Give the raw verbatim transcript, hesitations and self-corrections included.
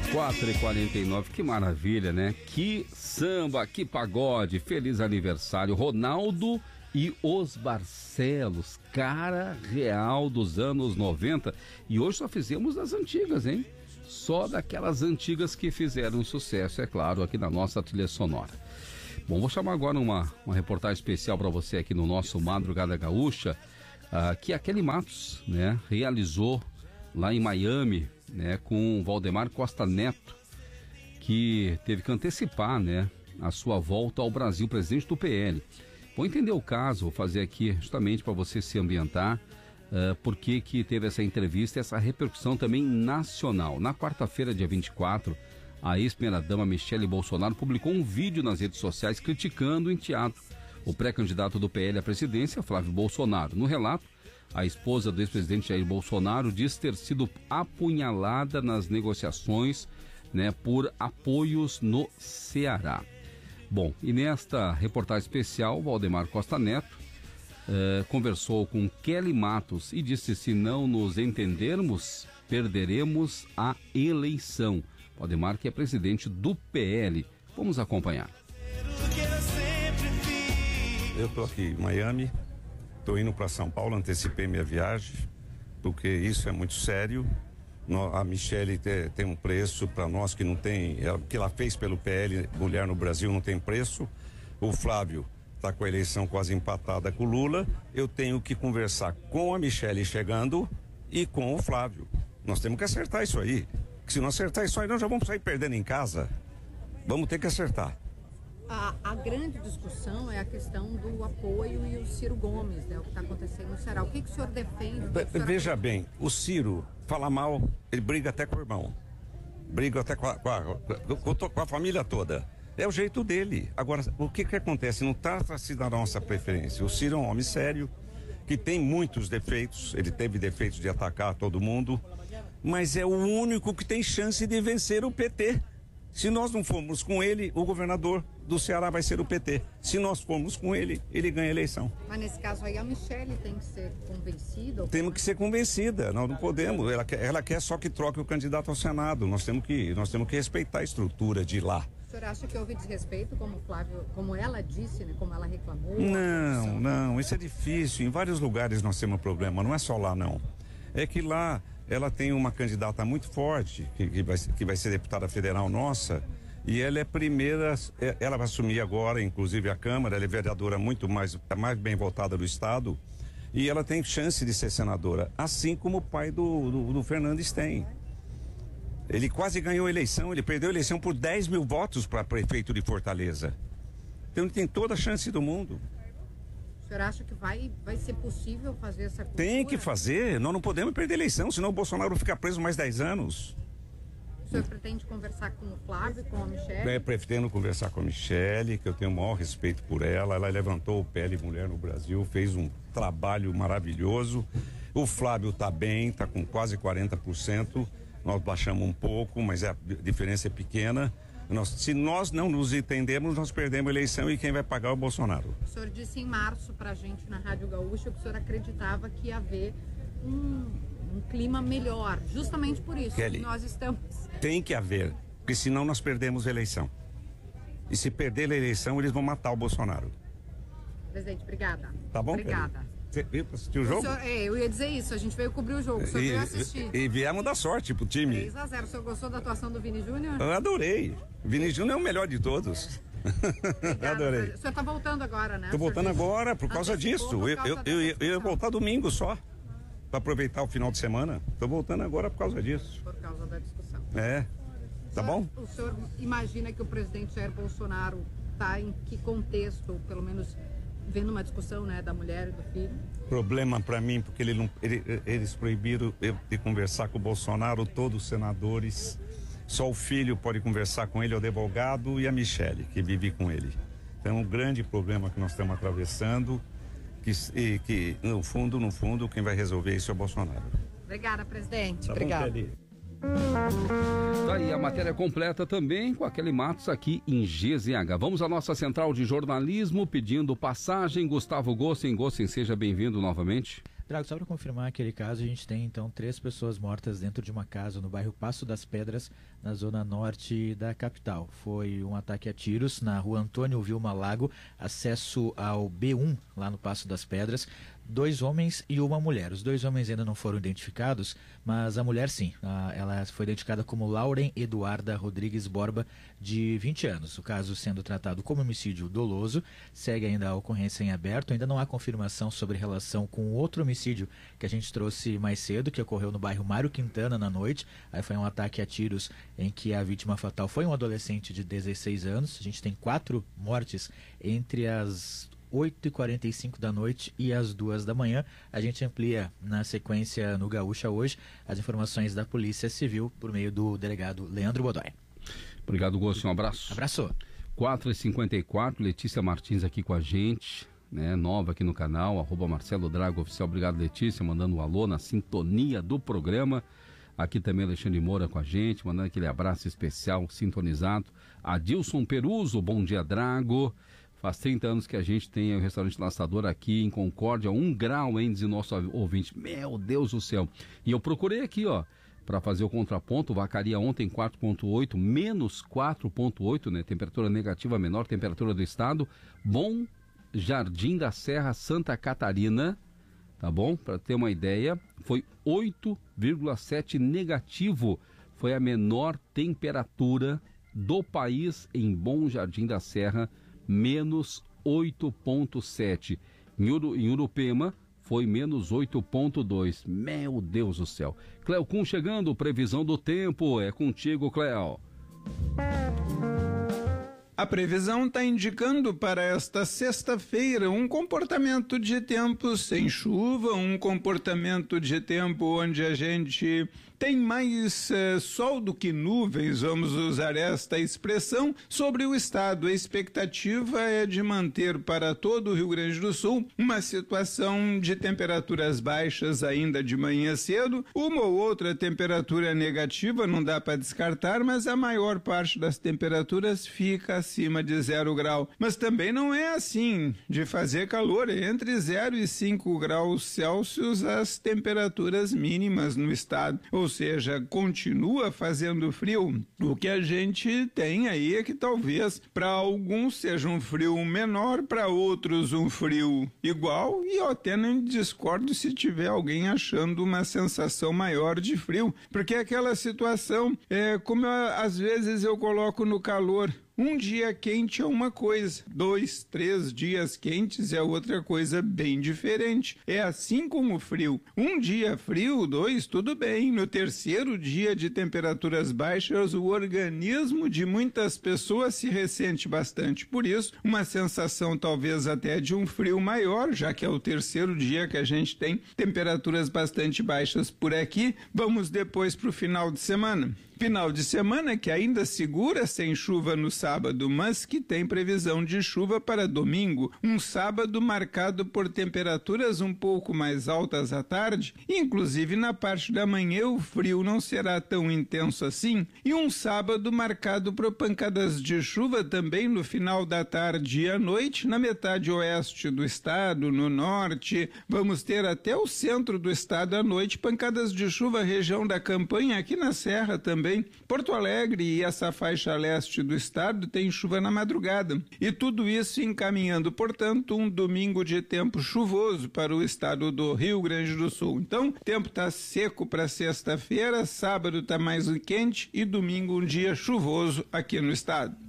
quatro e quarenta e nove, que maravilha, né? Que samba, que pagode, feliz aniversário, Ronaldo e os Barcelos, cara real dos anos noventa. E hoje só fizemos das antigas, hein? Só daquelas antigas que fizeram sucesso, é claro, aqui na nossa trilha sonora. Bom, vou chamar agora uma, uma reportagem especial para você aqui no nosso Madrugada Gaúcha, uh, que a Kelly Matos, né, realizou lá em Miami, né, com o Valdemar Costa Neto, que teve que antecipar, né, a sua volta ao Brasil, presidente do P L. Vou entender o caso, vou fazer aqui justamente para você se ambientar, uh, por que que teve essa entrevista, essa repercussão também nacional. Na quarta-feira, dia vinte e quatro, a ex-primeira-dama Michele Bolsonaro publicou um vídeo nas redes sociais criticando em teatro o pré-candidato do P L à presidência, Flávio Bolsonaro. No relato, a esposa do ex-presidente Jair Bolsonaro diz ter sido apunhalada nas negociações, né, por apoios no Ceará. Bom, e nesta reportagem especial, Valdemar Costa Neto eh, conversou com Kelly Matos e disse: se não nos entendermos, perderemos a eleição. Valdemar, que é presidente do P L. Vamos acompanhar. Eu estou aqui em Miami, estou indo para São Paulo, antecipei minha viagem, porque isso é muito sério. A Michele te, tem um preço para nós que não tem, o que ela fez pelo P L, mulher no Brasil, não tem preço. O Flávio está com a eleição quase empatada com o Lula. Eu tenho que conversar com a Michele chegando e com o Flávio. Nós temos que acertar isso aí. Que se não acertar isso aí, nós já vamos sair perdendo em casa. Vamos ter que acertar. A, a grande discussão é a questão do apoio e o Ciro Gomes, né? O que está acontecendo no Ceará. O que, que o senhor defende? Be, o senhor veja bem, o Ciro fala mal, ele briga até com o irmão. Briga até com a, com a, com a, com a família toda. É o jeito dele. Agora, o que que acontece? Não trata-se da nossa preferência. O Ciro é um homem sério, que tem muitos defeitos. Ele teve defeitos de atacar todo mundo, mas é o único que tem chance de vencer o P T. Se nós não formos com ele, o governador do Ceará vai ser o P T. Se nós formos com ele, ele ganha a eleição. Mas nesse caso aí a Michele tem que ser convencida? Ou temos que ser convencida, nós não podemos. Ela quer, ela quer só que troque o candidato ao Senado. Nós temos que, nós temos que respeitar a estrutura de lá. O senhor acha que houve desrespeito, como o Flávio, como ela disse, né, como ela reclamou? Não, não, isso é difícil. Em vários lugares nós temos problema, não é só lá não. É que lá ela tem uma candidata muito forte, que, que, vai, que vai ser deputada federal nossa, e ela é primeira, ela vai assumir agora, inclusive a Câmara, ela é vereadora muito mais, mais bem votada do Estado, e ela tem chance de ser senadora, assim como o pai do, do, do Fernandes tem. Ele quase ganhou a eleição, ele perdeu a eleição por dez mil votos para prefeito de Fortaleza. Então ele tem toda a chance do mundo. O senhor acha que vai, vai ser possível fazer essa cultura? Tem que fazer, nós não podemos perder a eleição, senão o Bolsonaro fica preso mais dez anos. O senhor pretende conversar com o Flávio, com a Michele? É, pretendo conversar com a Michele, que eu tenho o maior respeito por ela. Ela levantou o P L Mulher no Brasil, fez um trabalho maravilhoso. O Flávio está bem, está com quase quarenta por cento. Nós baixamos um pouco, mas a diferença é pequena. Nós, se nós não nos entendermos, nós perdemos a eleição e quem vai pagar é o Bolsonaro. O senhor disse em março pra gente na Rádio Gaúcha que o senhor acreditava que ia haver um, um clima melhor, justamente por isso Kelly, que nós estamos... Tem que haver, porque senão nós perdemos a eleição. E se perder a eleição, eles vão matar o Bolsonaro. Presidente, obrigada. Tá bom, obrigada. Kelly? Você veio pra assistir o jogo? O senhor, é, eu ia dizer isso, a gente veio cobrir o jogo, o senhor e, veio assistir. E, e viemos dar sorte pro time. três a zero, o senhor gostou da atuação do Vini Júnior? Eu adorei. O Vini Júnior é o melhor de todos. Obrigada, adorei. O senhor tá voltando agora, né? Tô voltando agora por causa disso. Por eu, causa eu, eu, eu ia voltar domingo só, para aproveitar o final de semana. Tô voltando agora por causa disso. Por causa da discussão. É. Tá bom? O senhor imagina que o presidente Jair Bolsonaro tá em que contexto, pelo menos vendo uma discussão, né, da mulher e do filho? Problema para mim, porque ele não, ele, eles proibiram eu de conversar com o Bolsonaro, todos os senadores. Só o filho pode conversar com ele, o advogado e a Michele, que vive com ele. Então, um grande problema que nós estamos atravessando, que, e, que no fundo, no fundo, quem vai resolver isso é o Bolsonaro. Obrigada, presidente. Tá Obrigada. bom, Tá aí a matéria completa também com a Kelly Matos aqui em G Z H. Vamos à nossa central de jornalismo pedindo passagem. Gustavo Gossen. Gossen, seja bem-vindo novamente. Drago, só para confirmar aquele caso, a gente tem então três pessoas mortas dentro de uma casa no bairro Passo das Pedras, na zona norte da capital. Foi um ataque a tiros na rua Antônio Vilma Lago, acesso ao B um, lá no Passo das Pedras. Dois homens e uma mulher. Os dois homens ainda não foram identificados, mas a mulher sim. Ah, ela foi identificada como Lauren Eduarda Rodrigues Borba, de vinte anos. O caso sendo tratado como homicídio doloso. Segue ainda a ocorrência em aberto. Ainda não há confirmação sobre relação com outro homicídio que a gente trouxe mais cedo, que ocorreu no bairro Mário Quintana na noite. Aí foi um ataque a tiros em que a vítima fatal foi um adolescente de dezesseis anos. A gente tem quatro mortes entre as oito e quarenta e cinco da noite e às duas da manhã. A gente amplia na sequência no Gaúcha hoje as informações da Polícia Civil por meio do delegado Leandro Godoy. Obrigado, Gosto. Um abraço. Abraço. quatro e cinquenta e quatro, Letícia Martins aqui com a gente, né? Nova aqui no canal, arroba Marcelo Drago Oficial. Obrigado, Letícia, mandando um alô na sintonia do programa. Aqui também Alexandre Moura com a gente, mandando aquele abraço especial, sintonizado. Adilson Peruso, bom dia, Drago. Faz trinta anos que a gente tem o restaurante Laçador aqui em Concórdia, um grau, hein, diz o nosso ouvinte. Meu Deus do céu. E eu procurei aqui, ó, para fazer o contraponto. Vacaria ontem quatro ponto oito, menos quatro ponto oito, né? Temperatura negativa, menor temperatura do estado. Bom Jardim da Serra, Santa Catarina, tá bom? Para ter uma ideia, foi oito vírgula sete negativo. Foi a menor temperatura do país em Bom Jardim da Serra, menos oito ponto sete. Em, Uru, em Urupema foi menos oito ponto dois. Meu Deus do céu. Cléo Kuhn chegando, previsão do tempo. É contigo, Cléo. A previsão está indicando para esta sexta-feira um comportamento de tempo sem chuva, um comportamento de tempo onde a gente tem mais eh, sol do que nuvens, vamos usar esta expressão, sobre o estado. A expectativa é de manter para todo o Rio Grande do Sul uma situação de temperaturas baixas ainda de manhã cedo, uma ou outra temperatura negativa, não dá para descartar, mas a maior parte das temperaturas fica acima de zero grau. Mas também não é assim de fazer calor, é entre zero e cinco graus Celsius as temperaturas mínimas no estado. Ou seja, continua fazendo frio. O que a gente tem aí é que talvez para alguns seja um frio menor, para outros um frio igual, e eu até não discordo se tiver alguém achando uma sensação maior de frio, porque aquela situação, é, como eu, às vezes eu coloco no calor, um dia quente é uma coisa, dois, três dias quentes é outra coisa bem diferente. É assim com o frio. Um dia frio, dois, tudo bem. No terceiro dia de temperaturas baixas, o organismo de muitas pessoas se ressente bastante. Por isso, uma sensação talvez até de um frio maior, já que é o terceiro dia que a gente tem temperaturas bastante baixas por aqui. Vamos depois para o final de semana. Final de semana que ainda segura sem chuva no sábado, mas que tem previsão de chuva para domingo. Um sábado marcado por temperaturas um pouco mais altas à tarde, inclusive na parte da manhã o frio não será tão intenso assim. E um sábado marcado por pancadas de chuva também no final da tarde e à noite, na metade oeste do estado, no norte. Vamos ter até o centro do estado à noite, pancadas de chuva, região da Campanha, aqui na Serra também. Porto Alegre e essa faixa leste do estado tem chuva na madrugada. E tudo isso encaminhando, portanto, um domingo de tempo chuvoso para o estado do Rio Grande do Sul. Então, o tempo está seco para sexta-feira, sábado está mais quente e domingo um dia chuvoso aqui no estado.